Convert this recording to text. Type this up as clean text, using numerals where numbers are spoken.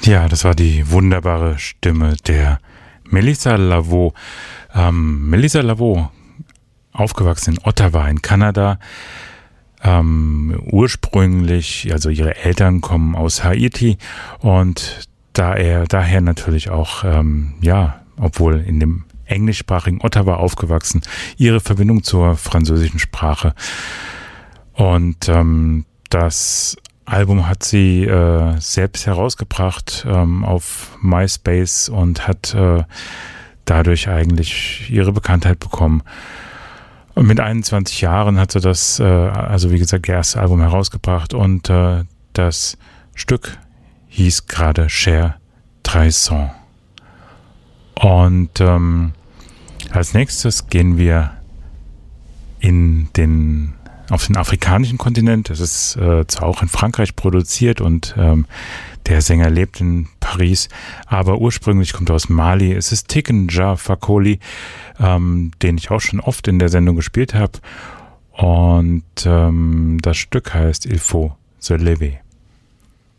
Ja, das war die wunderbare Stimme der Melissa Lavo. Melissa Lavo, aufgewachsen in Ottawa in Kanada. Ursprünglich, also ihre Eltern kommen aus Haiti und daher natürlich auch, obwohl in dem englischsprachigen Ottawa aufgewachsen, ihre Verbindung zur französischen Sprache. Und das Album hat sie selbst herausgebracht auf MySpace und hat dadurch eigentlich ihre Bekanntheit bekommen. Und mit 21 Jahren hat sie das, wie gesagt, ihr erstes Album herausgebracht und das Stück hieß gerade Cher Trahison. Und als nächstes gehen wir auf den afrikanischen Kontinent. Es ist zwar auch in Frankreich produziert und der Sänger lebt in Paris, aber ursprünglich kommt er aus Mali. Es ist Tiken Jah Fakoly, den ich auch schon oft in der Sendung gespielt habe. Und das Stück heißt Il faut se lever.